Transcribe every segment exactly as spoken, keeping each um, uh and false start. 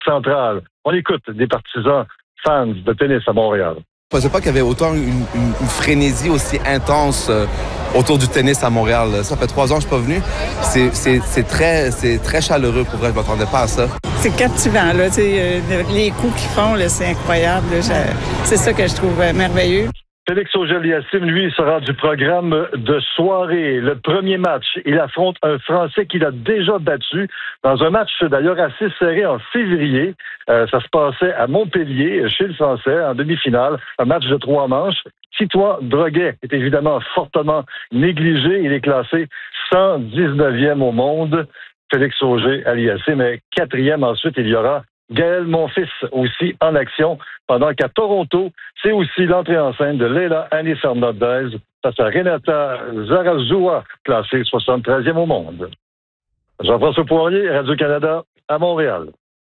centrale. On écoute des partisans fans de tennis à Montréal. Je ne pensais pas qu'il y avait autant une, une, une frénésie aussi intense euh, autour du tennis à Montréal. Ça fait trois ans que je ne suis pas venu. C'est, c'est, c'est, très, c'est très chaleureux pour vrai. Je ne m'attendais pas à ça. C'est captivant, là. Euh, les coups qu'ils font, là, c'est incroyable. Là. C'est ça que je trouve merveilleux. Félix Auger-Aliassime, lui, sera du programme de soirée. Le premier match, il affronte un Français qu'il a déjà battu dans un match d'ailleurs assez serré en février. Euh, ça se passait à Montpellier, chez le Français, en demi-finale. Un match de trois manches. Titois Droguet est évidemment fortement négligé. Il est classé cent dix-neuvième au monde. Félix Auger-Aliassime est quatrième. Ensuite, il y aura Gaël Monfils aussi en action, pendant qu'à Toronto, c'est aussi l'entrée en scène de Leila Annie Fernandez face à Renata Zarazua, classée soixante-treizième au monde. Jean-François Poirier, Radio-Canada, à Montréal.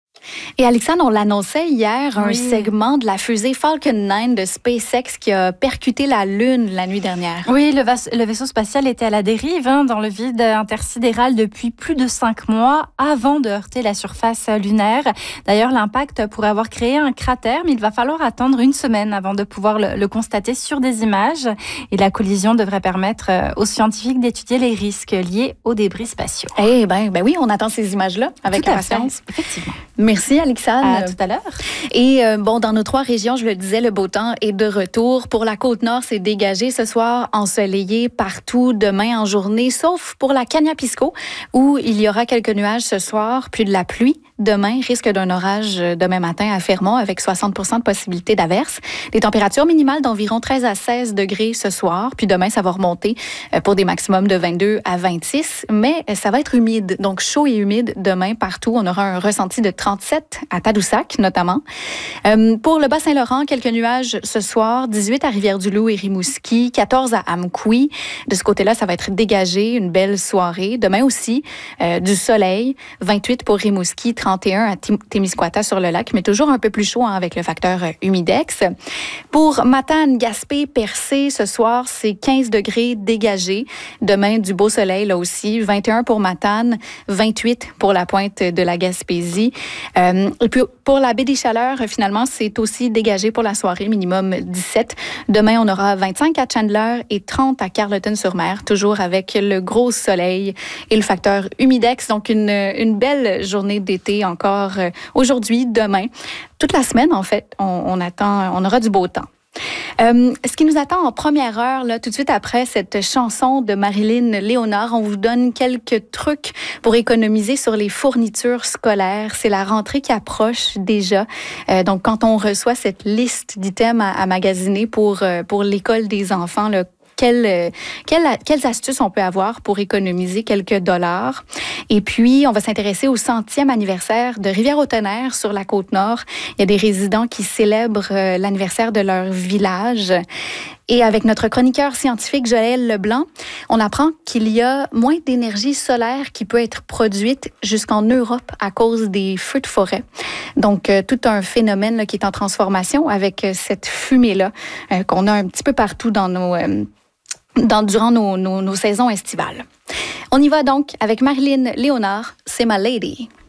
Et Alexandre, on l'annonçait hier, oui. un segment de la fusée Falcon neuf de SpaceX qui a percuté la Lune la nuit dernière. Oui, le, vas- le vaisseau spatial était à la dérive hein, dans le vide intersidéral depuis plus de cinq mois avant de heurter la surface lunaire. D'ailleurs, l'impact pourrait avoir créé un cratère, mais il va falloir attendre une semaine avant de pouvoir le, le constater sur des images. Et la collision devrait permettre aux scientifiques d'étudier les risques liés aux débris spatiaux. Eh bien, ben oui, on attend ces images-là avec impatience. Effectivement. Merci, Alexandre. À tout à l'heure. Et euh, bon, dans nos trois régions, je le disais, le beau temps est de retour. Pour la Côte-Nord, c'est dégagé ce soir, ensoleillé partout demain en journée, sauf pour la Kaniapisco, où il y aura quelques nuages ce soir, puis de la pluie. Demain, risque d'un orage demain matin à Fermont avec soixante pour cent de possibilité d'averse. Les températures minimales d'environ treize à seize degrés ce soir. Puis demain, ça va remonter pour des maximums de vingt-deux à vingt-six. Mais ça va être humide, donc chaud et humide demain partout. On aura un ressenti de trente-sept à Tadoussac notamment. Euh, pour le Bas-Saint-Laurent, quelques nuages ce soir. dix-huit à Rivière-du-Loup et Rimouski. quatorze à Amqui. De ce côté-là, ça va être dégagé. Une belle soirée. Demain aussi, euh, du soleil. vingt-huit pour Rimouski. trente et un à Témiscouata sur le lac, mais toujours un peu plus chaud hein, avec le facteur humidex. Pour Matane, Gaspé, Percé, ce soir, c'est quinze degrés dégagés. Demain, du beau soleil là aussi. vingt et un pour Matane, vingt-huit pour la pointe de la Gaspésie. Euh, et puis pour la baie des Chaleurs, finalement, c'est aussi dégagé pour la soirée, minimum dix-sept. Demain, on aura vingt-cinq à Chandler et trente à Carleton-sur-Mer, toujours avec le gros soleil et le facteur humidex. Donc, une, une belle journée d'été encore aujourd'hui, demain. Toute la semaine, en fait, on, on attend, on aura du beau temps. Euh, ce qui nous attend en première heure, là, tout de suite après cette chanson de Marilyn Léonard, on vous donne quelques trucs pour économiser sur les fournitures scolaires. C'est la rentrée qui approche déjà. Euh, donc, quand on reçoit cette liste d'items à, à magasiner pour, pour l'école des enfants, là, Quelles, quelles, quelles astuces on peut avoir pour économiser quelques dollars. Et puis, on va s'intéresser au centième anniversaire de Rivière-au-Tonnerre sur la Côte-Nord. Il y a des résidents qui célèbrent l'anniversaire de leur village. Et avec notre chroniqueur scientifique Joël Leblanc, on apprend qu'il y a moins d'énergie solaire qui peut être produite jusqu'en Europe à cause des feux de forêt. Donc, euh, tout un phénomène là, qui est en transformation avec euh, cette fumée-là euh, qu'on a un petit peu partout dans nos... Euh, Dans, durant nos, nos, nos saisons estivales. On y va donc avec Marilyn Léonard, c'est ma lady.